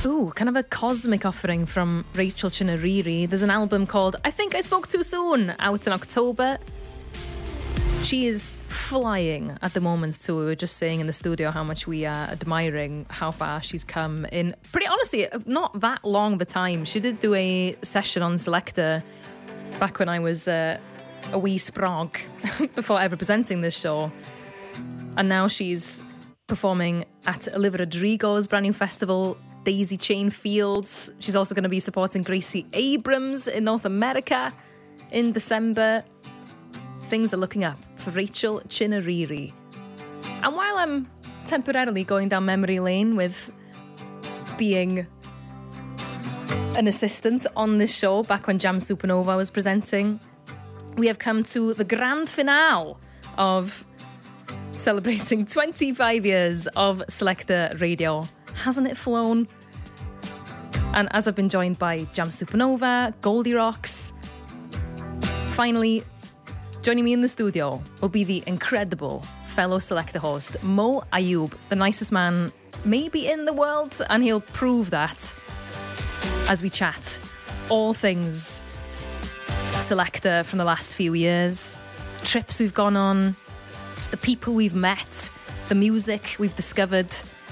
Ooh, kind of a cosmic offering from Rachel Chinnariri. There's an album called I Think I Spoke Too Soon, out in October. She is flying at the moment too. We were just saying in the studio how much we are admiring how far she's come in pretty honestly not that long of a time. She did do a session on Selector back when I was a wee sprog before ever presenting this show, and now she's performing at Olivia Rodrigo's brand new festival, Daisy Chain Fields. She's also going to be supporting Gracie Abrams in North America in December. Things are looking up for Rachel Chinnariri. And while I'm temporarily going down memory lane with being an assistant on this show back when Jam Supernova was presenting, we have come to the grand finale of celebrating 25 years of Selector Radio. Hasn't it flown? And as I've been joined by Jam Supernova, Goldie Rocks, finally joining me in the studio will be the incredible fellow Selector host, Mo Ayoub, the nicest man maybe in the world, and he'll prove that as we chat all things Selector from the last few years, trips we've gone on, the people we've met, the music we've discovered,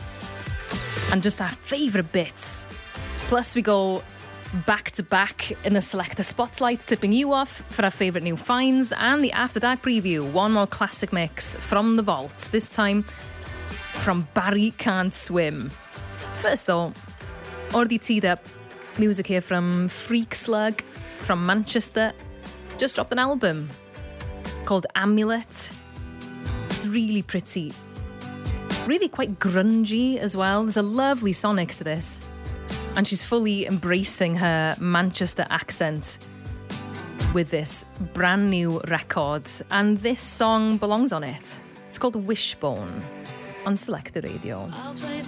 and just our favourite bits. Plus we go back to back in the Selector Spotlight, tipping you off for our favourite new finds, and the After Dark preview, one more classic mix from the vault, this time from Barry Can't Swim. First though, already teed up music here from Freak Slug from Manchester. Just dropped an album called Amulet. It's really pretty, really quite grungy as well. There's a lovely sonic to this, and she's fully embracing her Manchester accent with this brand new record, and this song belongs on it. It's called Wishbone on Selector Radio.